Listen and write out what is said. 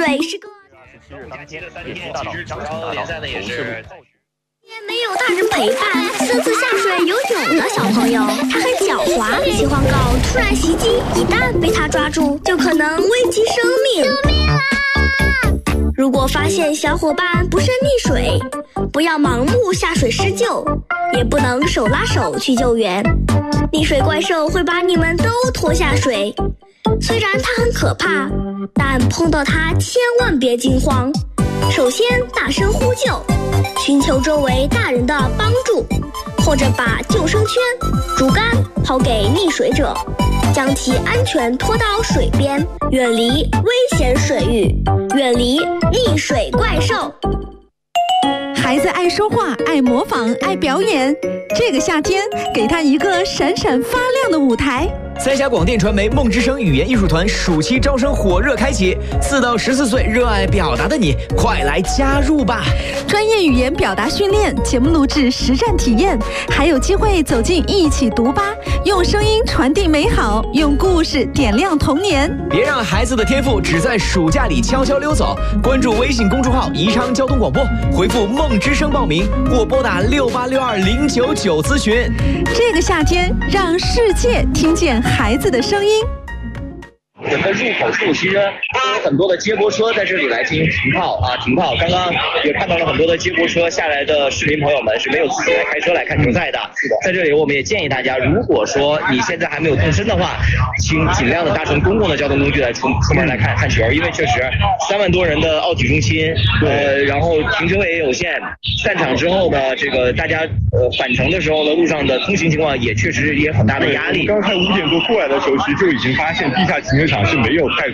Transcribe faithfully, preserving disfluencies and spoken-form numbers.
水是个。 假期的三天，其实中超联赛呢也是。 没有大人陪伴，私自下水游泳的小朋友，他很狡猾，喜欢搞突然袭击，一旦被他抓住，就可能危及生命。救命啊！如果发现小伙伴不慎溺水，不要盲目下水施救，也不能手拉手去救援。溺水怪兽会把你们都拖下水，虽然它很可怕，但碰到它千万别惊慌。首先大声呼救，寻求周围大人的帮助，或者把救生圈、竹竿抛给溺水者，将其安全拖到水边，远离危险水域，远离溺水怪兽。 孩子爱说话，爱模仿，爱表演，这个夏天给他一个闪闪发亮的舞台。 三峡广电传媒梦之声语言艺术团暑期招生火热开启，四到十四岁热爱表达的你，快来加入吧！ 专业语言表达训练、节目录制、实战体验，还有机会走进一起读吧，用声音传递美好，用故事点亮童年。 别让孩子的天赋只在暑假里悄悄溜走！关注微信公众号宜昌交通广播，回复梦之声报名，或拨打六八六二零九九咨询。 这个夏天，让世界听见孩子的声音。 我们的入口处其实有很多的接驳车在这里来进行停靠啊，停靠。刚刚也看到了很多的接驳车下来的市民朋友们是没有自己来开车来看球赛的。是的，在这里我们也建议大家，如果说你现在还没有动身的话，请尽量的搭乘公共的交通工具来出出门来看看球，因为确实三万多人的奥体中心，呃，然后停车位也有限，散场之后呢，这个大家呃返程的时候呢，路上的通行情况也确实也很大的压力。 刚才五点多过来的时候，其实就已经发现地下停车场是没有太